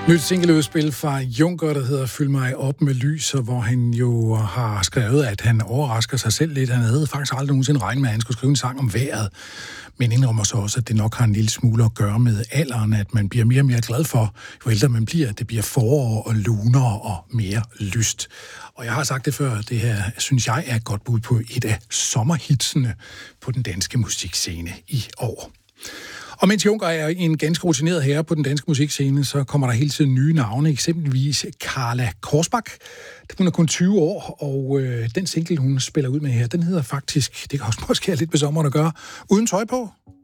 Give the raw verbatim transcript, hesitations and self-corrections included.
Nyt singleudspil fra Juncker, der hedder Fyld mig op med lys, og hvor han jo har skrevet, at han overrasker sig selv lidt. Han havde faktisk aldrig nogensinde regnet med, at han skulle skrive en sang om vejret. Men indrømmer så også, at det nok har en lille smule at gøre med alderen, at man bliver mere og mere glad for, jo ældre man bliver, at det bliver forår og lunere og mere lyst. Og jeg har sagt det før, det her synes jeg er et godt bud på et af sommerhitsene på den danske musikscene i år. Og mens Juncker er en ganske rutineret herre på den danske musikscene, så kommer der hele tiden nye navne, eksempelvis Carla Korsbak. Hun er kun tyve år, og øh, den single, hun spiller ud med her, den hedder faktisk, det kan også måske have lidt med sommeren at gøre, Uden tøj på.